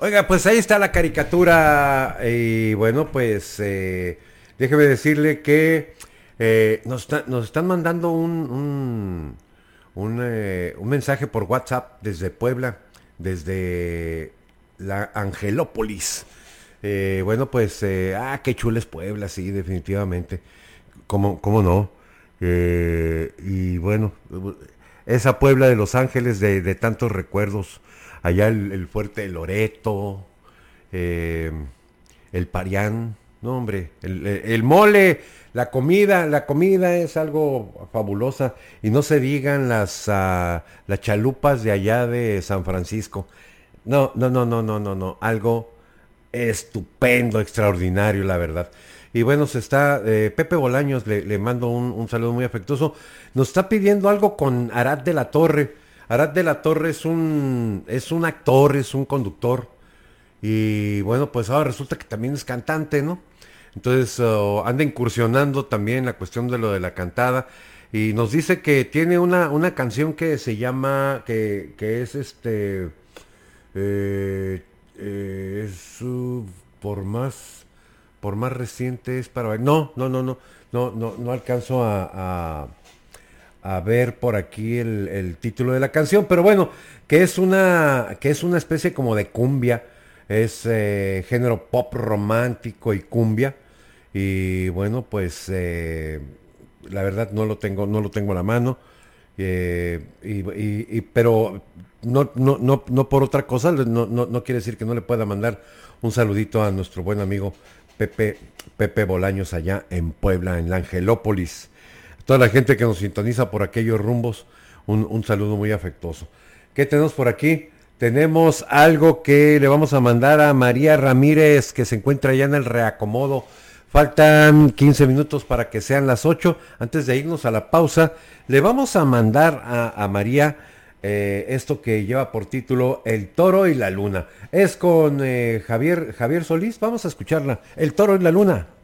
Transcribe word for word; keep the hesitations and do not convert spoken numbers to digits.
Oiga, pues ahí está la caricatura y bueno, pues eh, déjeme decirle que eh, nos, está- nos están mandando un, un, un, eh, un mensaje por WhatsApp desde Puebla, desde la Angelópolis. Eh, bueno, pues, eh, ah, qué chula es Puebla, sí, definitivamente. ¿Cómo, cómo no? Eh, y bueno, esa Puebla de Los Ángeles de, de tantos recuerdos, allá el, el fuerte de Loreto, eh, el Parián, no hombre, el, el- el mole, la comida, la comida es algo fabulosa y no se digan las, ah, las chalupas de allá de San Francisco. No, no, no, no, no, no, no, algo estupendo, extraordinario, la verdad. Y bueno, se está, eh, Pepe Bolaños, le, le mando un, un saludo muy afectuoso. Nos está pidiendo algo con Arad de la Torre. Arad de la Torre es un, es un actor, es un conductor. Y bueno, pues ahora resulta que también es cantante, ¿no? Entonces oh, anda incursionando también la cuestión de lo de la cantada. Y nos dice que tiene una, una canción que se llama, que, que es este, eh, eh, es uh, por más, por más reciente es para... No, no, no, no, no, no, no alcanzo a, a- a ver por aquí el, el título de la canción, pero bueno, que es una, que es una especie como de cumbia, es eh, género pop romántico y cumbia, y bueno, pues eh, la verdad no lo tengo, no lo tengo a la mano, eh, y, y- y- pero no, no, no, no por otra cosa, no, no, no quiere decir que no le pueda mandar un saludito a nuestro buen amigo Pepe, Pepe Bolaños allá en Puebla, en la Angelópolis. Toda la gente que nos sintoniza por aquellos rumbos, un, un saludo muy afectuoso. ¿Qué tenemos por aquí? Tenemos algo que le vamos a mandar a María Ramírez, que se encuentra allá en el reacomodo. Faltan quince minutos para que sean las ocho. Antes de irnos a la pausa, le vamos a mandar a, a María eh, esto que lleva por título El Toro y la Luna. Es con eh, Javier, Javier Solís. Vamos a escucharla. El Toro y la Luna.